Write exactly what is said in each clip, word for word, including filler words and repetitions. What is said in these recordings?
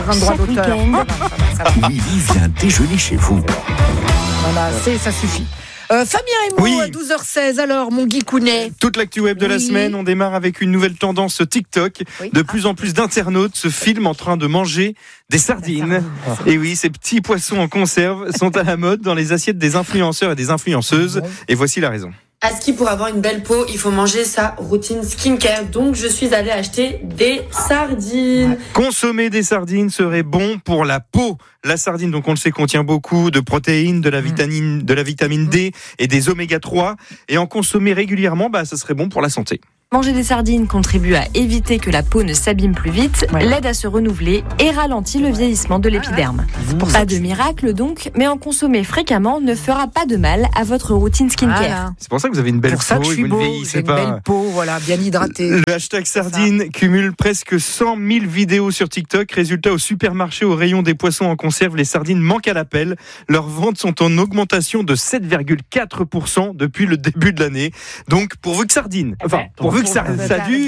Chaque week-end, Willy vient déjeuner chez vous. Voilà, c'est, ça suffit. Euh, Fabien et moi, Oui. à douze heures seize, alors, mon Guicounet. Toute l'actu web de la Oui. semaine, on démarre avec une nouvelle tendance TikTok. Oui. De plus en plus d'internautes se filment en train de manger des sardines. Et oui, ces petits poissons en conserve sont à la mode dans les assiettes des influenceurs et des influenceuses. Et voici la raison. À ski, pour avoir une belle peau, il faut manger sa routine skincare. Donc, je suis allée acheter des sardines. Consommer des sardines serait bon pour la peau. La sardine, donc on le sait, contient beaucoup de protéines, de la vitamine, de la vitamine D et des oméga trois. Et en consommer régulièrement, bah, ça serait bon pour la santé. Manger des sardines contribue à éviter que la peau ne s'abîme plus vite, Ouais. l'aide à se renouveler et ralentit le vieillissement de l'épiderme. Pas de miracle donc, mais en consommer fréquemment ne fera pas de mal à votre routine skincare. Voilà. C'est pour ça que vous avez une belle Pour ça peau que je et suis vous ne beau, vieillissez j'ai une pas. belle peau, voilà, bien hydratée. Le hashtag sardine cumule presque cent mille vidéos sur TikTok. Résultat, au supermarché, au rayon des poissons en conserve, les sardines manquent à l'appel. Leurs ventes sont en augmentation de sept virgule quatre pour cent depuis le début de l'année. Donc, pourvu que sardine. Enfin, pourvu que ça, ça dure.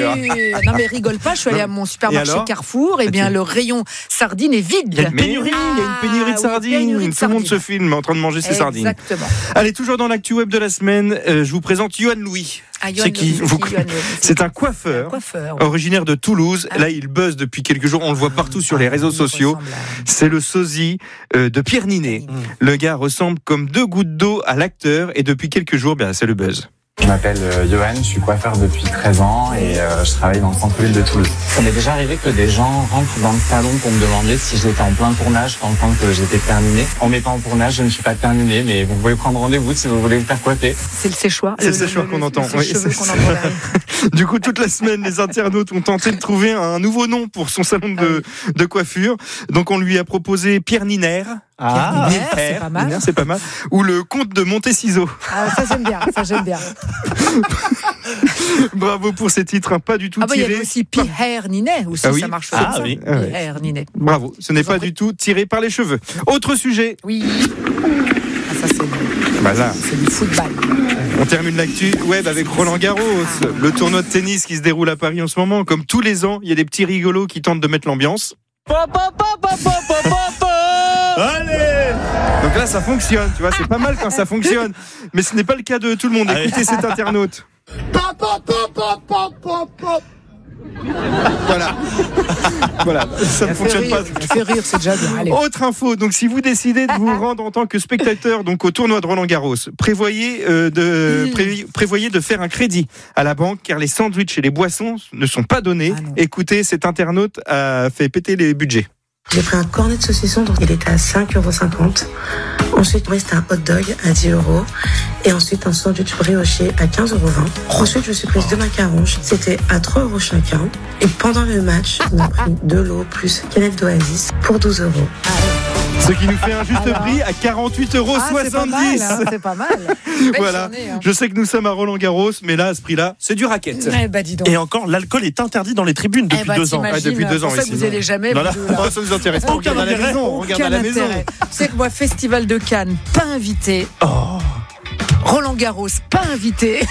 Non mais rigole pas, je suis allée à mon supermarché Et alors Carrefour, et bien le rayon sardines est vide. Il y a une pénurie, il y a une pénurie de Ah, oui, sardines. pénurie de Tout le monde sardines. se filme en train de manger ses sardines. Exactement. Allez, toujours dans l'actu web de la semaine, euh, je vous présente Yohan Louis. Ah, Yohan C'est qui Louis, Vous- c'est qui, Yohan Louis C'est un coiffeur. Un coiffeur. oui. Originaire de Toulouse, Ah. là il buzz depuis quelques jours, on le voit partout sur les Ah, réseaux il sociaux. ressemble à- C'est le sosie euh, de Pierre Ninet. Le gars ressemble comme deux gouttes d'eau à l'acteur et depuis quelques jours, ben, c'est le buzz. Je m'appelle euh, Johan, je suis coiffeur depuis treize ans et euh, je travaille dans le centre-ville de Toulouse. Ça m'est déjà arrivé que des gens rentrent dans le salon pour me demander si j'étais en plein tournage, en tant que j'étais terminé. On met pas en tournage, je ne suis pas terminé, mais vous pouvez prendre rendez-vous si vous voulez vous faire coiffer. C'est le séchoir. C'est le séchoir qu'on entend. C'est Oui, le cheveu c'est qu'on ça. entend derrière. Du coup, toute la semaine, les internautes ont tenté de trouver un nouveau nom pour son salon de, de coiffure. Donc on lui a proposé Pierre Niner. Ah, Niner, c'est pas mal. Niner, c'est pas mal. Ou le comte de Monteciso. Ah, ça j'aime bien, ça j'aime bien. Bravo pour ces titres, hein, pas du tout Ah bah il y tirés. avait aussi Pierre Ninet aussi, Ah oui. ça marche Ah comme ça. oui. Ah ouais. Pierre Ninet. Bravo, ce n'est Je vous en pas prie. du tout tiré par les cheveux. Autre sujet. Oui. Ah, ça c'est, Bah là, c'est du football. on termine l'actu web avec Roland Garros, le tournoi de tennis qui se déroule à Paris en ce moment. Comme tous les ans, il y a des petits rigolos qui tentent de mettre l'ambiance. Allez! Donc là, ça fonctionne, tu vois, c'est pas mal quand ça fonctionne. Mais ce n'est pas le cas de tout le monde. Écoutez cet internaute. Voilà. Voilà, ça ne Ça fait fonctionne rire, pas. ça fait rire, c'est déjà bien. Allez. Autre info, donc si vous décidez de vous rendre en tant que spectateur donc au tournoi de Roland Garros, prévoyez euh, de Mmh. pré- prévoyez de faire un crédit à la banque car les sandwichs et les boissons ne sont pas donnés. Ah non. Écoutez, cet internaute a fait péter les budgets. J'ai pris un cornet de saucisson, donc il était à cinq euros cinquante. Ensuite, il me reste un hot dog à dix euros. Et ensuite, un sandwich brioché à quinze euros vingt. Ensuite, je me suis prise deux macarons. C'était à trois euros chacun. Et pendant le match, on a pris de l'eau plus canette d'Oasis pour douze euros. Ce qui nous fait un juste prix à quarante-huit euros Ah, c'est pas mal, soixante-dix. hein, c'est pas mal. Belle Voilà. journée, hein. Je sais que nous sommes à Roland Garros, mais là, à ce prix-là, c'est du racket. Eh bah dis donc. Et encore, l'alcool est interdit dans les tribunes depuis Eh bah, deux ans. t'imagines, Ouais, depuis deux ans, pour ça oui, que vous sinon. allez jamais. Voilà. vous deux, là. Oh, ça nous intéresse pas. On Aucun regarde à la intérêt. maison. On regarde à Aucun la maison. intérêt. Tu sais que moi, Festival de Cannes, pas invité. Oh. Roland Garros, pas invité.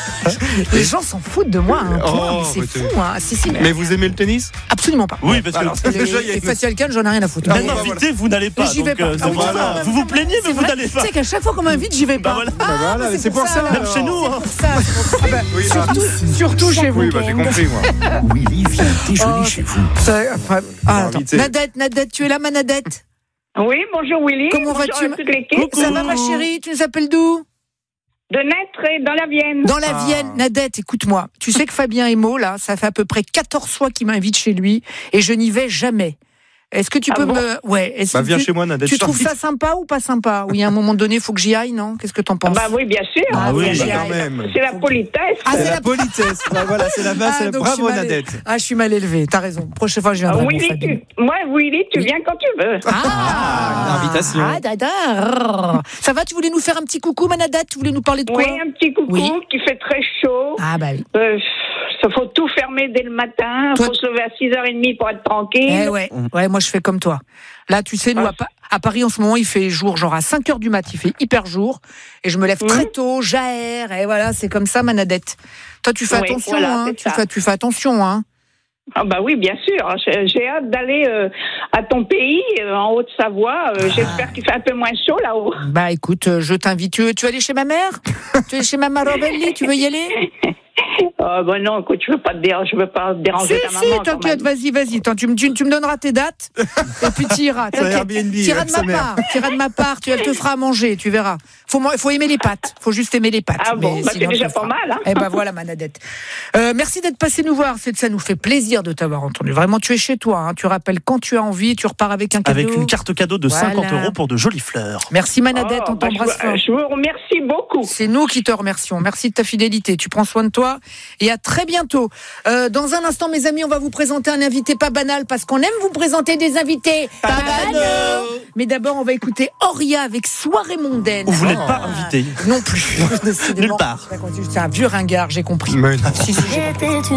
Les gens s'en foutent de moi. Hein. Oh, mais c'est mais fou. Hein. Si, si, mais Mais vous aimez le tennis? absolument pas. Oui, parce que Alors, Et, déjà, il y a les, et une- Festival Cannes, j'en ai rien à foutre. même bah, invité, vous n'allez pas. Mais j'y vais donc, pas. euh, Ah oui, voilà. tu vois, Vous vous plaignez, mais C'est vous vrai. n'allez pas. Tu sais qu'à chaque fois qu'on m'invite, j'y vais Bah pas. voilà. Ah, Bah voilà, mais c'est pour ça, Même chez nous. hein. C'est pour ça. Ah bah, Oui, surtout, surtout chez vous. Oui, bah, j'ai compris, moi. Willy vient déjeuner Oh, chez vous. Ça, enfin, ah, attends. Invité. Nadette, Nadette, tu es là, ma Nadette? Oui, bonjour Willy. Comment bonjour vas-tu, à toute l'équipe. Ça va, ma chérie? Tu nous appelles d'où? De naître et dans la Vienne. Dans la Ah. Vienne. Nadette, écoute-moi. Tu sais que Fabien Emo, là, ça fait à peu près quatorze fois qu'il m'invite chez lui et je n'y vais jamais. Est-ce que tu Ah peux bon me. Ouais, est-ce Bah, que viens tu... chez moi, Nadette. Tu je trouves t'invite. ça sympa ou pas sympa? Oui, à un moment donné, il faut que j'y aille, non? Qu'est-ce que t'en penses? Bah oui, bien sûr. Ah oui, C'est bah, la- quand même. C'est la politesse. Ah, C'est c'est la la- politesse. Bah, voilà, c'est la base. Ah, c'est la- donc je suis Bravo, mal- Nadette. Ah, je suis mal élevée, t'as raison. Prochaine fois, je viendrai. mon Willy, Fabien. tu... Moi, Willy, tu viens quand tu veux. Ah, une invitation. Ah, dada. Ça va, tu voulais nous faire un petit coucou, ma Nadette? Tu voulais nous parler de quoi? Oui, un petit coucou Oui. qui fait très chaud. Ah, bah oui. Euh, ça faut tout fermer dès le matin. Il Toi, faut se lever à six heures trente pour être tranquille. Eh ouais, ouais, moi je fais comme toi. Là, tu sais, nous, à, Pa- à Paris, en ce moment, il fait jour, genre à cinq heures du mat, il fait hyper jour. Et je me lève Mmh. très tôt, j'aère, et voilà, c'est comme ça, ma Nadette. Toi, tu fais Oui, attention, voilà, hein. c'est Tu ça. fais, tu fais attention, hein. Ah bah oui, bien sûr. J'ai, j'ai hâte d'aller euh, à ton pays, euh, en Haute-Savoie. Euh, j'espère qu'il fait un peu moins chaud là-haut. Bah écoute, euh, je t'invite. Tu veux, tu veux aller chez ma mère? Tu veux aller chez Maman Robelli? Tu veux y aller? Oh bah non, écoute, je veux pas te déranger, je veux pas déranger Si, ta si, maman. quand t'inquiète, même. vas-y, vas-y. Attends, tu, me- tu, tu me donneras tes dates et puis tu iras. C'est un T'inquiète. Airbnb, Tu iras avec de sa ma mère. part. Tu iras de ma part. Tu, elle te fera à manger, tu verras. Faut, mo- faut aimer les pâtes. Faut juste aimer les pâtes. Ah bon, Mais bah c'est sinon, déjà elle te pas fera. mal, hein. Eh ben voilà, Manadette. Euh, merci d'être passé nous voir. C'est, ça nous fait plaisir de t'avoir entendu. Vraiment, tu es chez toi. Hein. Tu rappelles quand tu as envie. Tu repars avec un cadeau. Avec une carte cadeau de Voilà. cinquante euros pour de jolies fleurs. Merci Manadette, Oh, on bah, t'embrasse je, fort. vous- je vous remercie beaucoup. C'est nous qui te remercions. Merci de ta fidélité. Tu prends soin de toi et à très bientôt. Euh, dans un instant, mes amis, on va vous présenter un invité pas banal parce qu'on aime vous présenter des invités pas, banaux. Mais d'abord, on va écouter Oria avec Soirée mondaine. Ou vous n'êtes Oh. pas invité. Non plus. Décidément. Nulle part. C'est un vieux ringard, j'ai compris. Mais non. Si, si, j'ai compris.